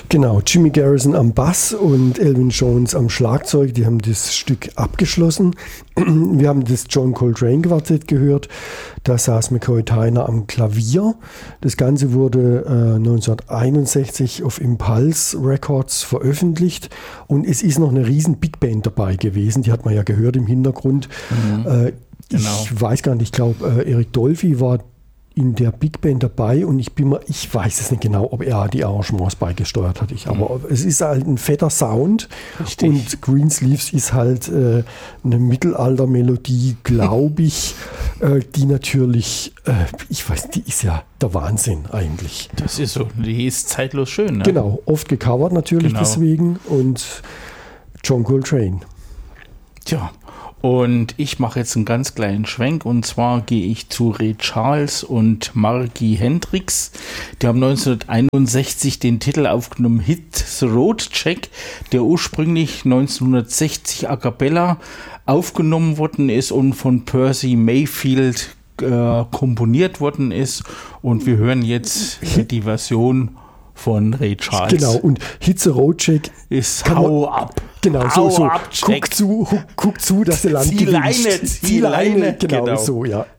Genau, Jimmy Garrison am Bass und Elvin Jones am Schlagzeug, die haben das Stück abgeschlossen. Wir haben das John Coltrane Quartett gehört, da saß McCoy Tyner am Klavier. Das Ganze wurde 1961 auf Impulse Records veröffentlicht und es ist noch eine riesen Big Band dabei gewesen, die hat man ja gehört im Hintergrund. Genau. Ich weiß gar nicht, ich glaube Eric Dolphy war in der Big Band dabei und ich weiß es nicht genau, ob er die Arrangements beigesteuert hat. Aber es ist halt ein fetter Sound. Richtig. Und Greensleeves ist halt eine Mittelalter-Melodie, glaube ich, die natürlich, die ist ja der Wahnsinn eigentlich. Das ist so, die ist zeitlos schön. Ne? Genau, oft gecovert natürlich deswegen und John Coltrane. Tja. Und ich mache jetzt einen ganz kleinen Schwenk und zwar gehe ich zu Ray Charles und Margie Hendricks. Die haben 1961 den Titel aufgenommen Hit the Road Jack, der ursprünglich 1960 a cappella aufgenommen worden ist und von Percy Mayfield komponiert worden ist. Und wir hören jetzt die Version von Ray Charles. Genau, und Hit the Road Jack ist Hau ab. Genau, Hau so ab, guck zu, dass der Land Zieh gewinnt. Leine, Zieh Leine, genau so, ja.